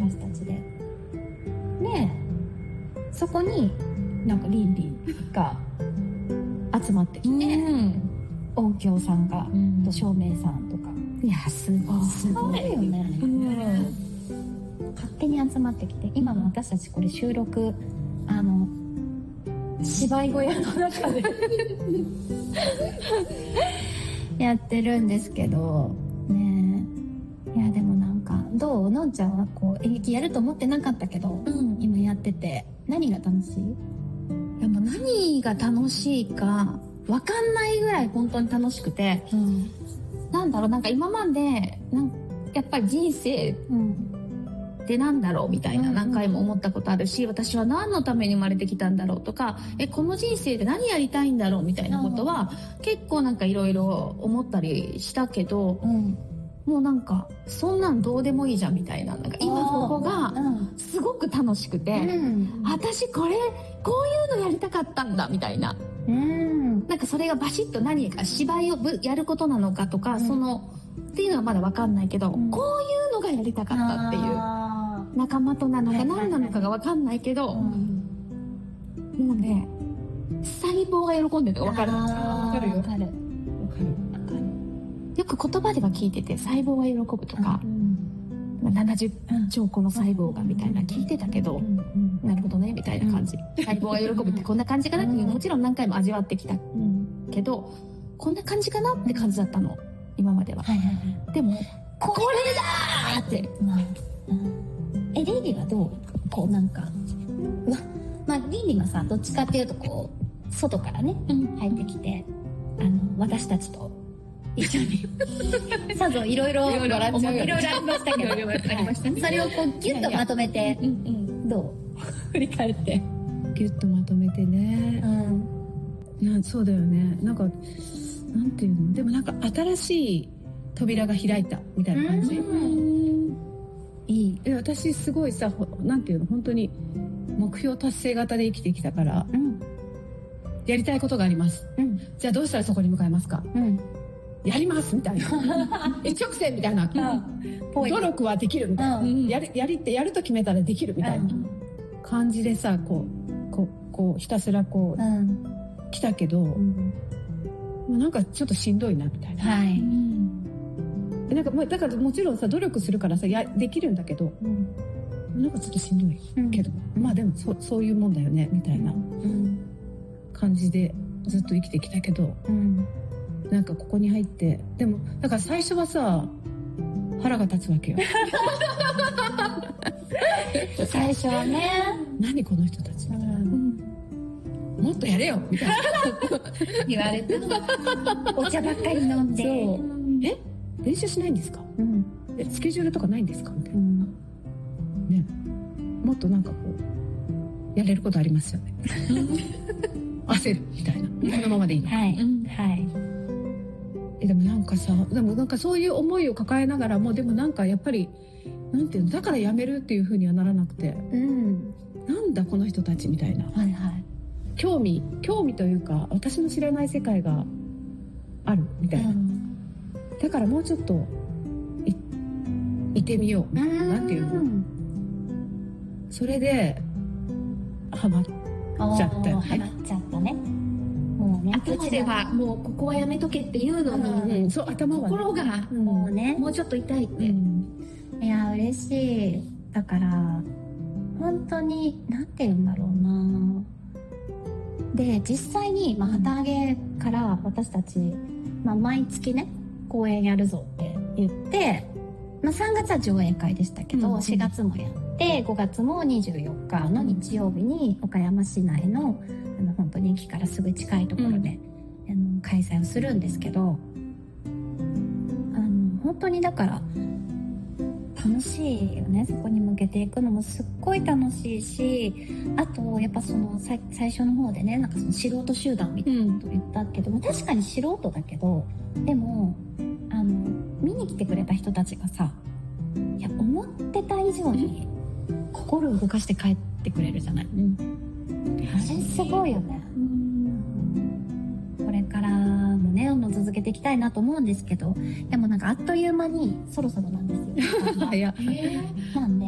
私たちで。でそこになんかリンリンが集まってきて、音響さんが、と照明さんとか、いやすごいよね、勝手に集まってきて、今も私たちこれ収録芝居小屋の中でやってるんですけどね。いやでもなんかどう、のんちゃんはこう演劇やると思ってなかったけど、今やってて何が楽しい？いやもう何が楽しいか分かんないぐらい本当に楽しくて、なんだろう、なんか今までやっぱり人生ってなんだろうみたいな何回も思ったことあるし、私は何のために生まれてきたんだろうとか、この人生で何やりたいんだろうみたいなことは結構なんかいろいろ思ったりしたけど、もうなんかそんなんどうでもいいじゃんみたいな、なんか今ここがすごく楽しくて、私こういうのやりたかったんだみたいな、なんかそれがバシッと何か芝居をやることなのかとか、っていうのはまだ分かんないけど、こういうのがやりたかったっていう、仲間となのか何なのかが分かんないけど、もうね細胞が喜んでるのが分かる。分かるよ、分かる。よく言葉では聞いてて、細胞が喜ぶとか、70兆個の細胞がみたいな聞いてたけど、なるほどねみたいな感じ、細胞が喜ぶってこんな感じかなっていう、もちろん何回も味わってきたけど、こんな感じかなって感じだったの今までは。でもこれだーって。リンリンはどう？こうなんかリンリンはさ、どっちかっていうとこう外からね、入ってきて私たちと一緒にさぞいろいろありましたけど、それをこうギュッとまとめて、どう振り返ってギュッとまとめてね、そうだよね。なんかなんていうの、でもなんか新しい扉が開いたみたいな感じ。いい。私すごいさ、なんていうの、本当に目標達成型で生きてきたから、やりたいことがあります、じゃあどうしたらそこに向かいますか、やりますみたいな一直線みたいな、努力はできるみたいな、やると決めたらできるみたいな感じでさ、こうひたすらこう、来たけど、なんかちょっとしんどいなみたいな、なんかだからもちろんさ、努力するからさできるんだけど、なんかちょっとしんどいけど、まあでもそういうもんだよねみたいな感じでずっと生きてきたけど、なんかここに入って、でもだから最初はさ腹が立つわけよ最初はね、 何この人たちみたいな、もっとやれよみたいな言われてお茶ばっかり飲んで、 練習しないんですか、スケジュールとかないんですかみたいな、ね、もっとなんかこうやれることありますよね焦るみたいな、このままでいいのか、でもなんかさ、でもなんかそういう思いを抱えながらも、でもなんかやっぱりなんていうの、だからやめるっていう風にはならなくて、なんだこの人たちみたいな、興味というか、私の知らない世界があるみたいな、だからもうちょっといてみよう、なんていうの、それでハマっちゃったよね。 ハマっちゃったね。もうね、頭ではもうここはやめとけっていうのに、 そう頭は、 心がもうね、もうちょっと痛いって、いや嬉しい。だから本当になんて言うんだろうな。で実際に旗揚げから私たち、毎月ね公演やるぞって言って、3月は上映会でしたけど、4月もやって5月も24日の日曜日に岡山市内の本当に駅からすぐ近いところで、開催をするんですけど、本当にだから楽しいよね。そこに向けていくのもすっごい楽しいし、あとやっぱその最初の方でね、なんかその素人集団みたいなことを言ったけども、確かに素人だけど、でも見に来てくれた人たちがさ、いや思ってた以上に心を動かして帰ってくれるじゃない、あれすごいよね。これからもねどんどん続けていきたいなと思うんですけど、でもなんかあっという間にそろそろなんですよ早っ。なん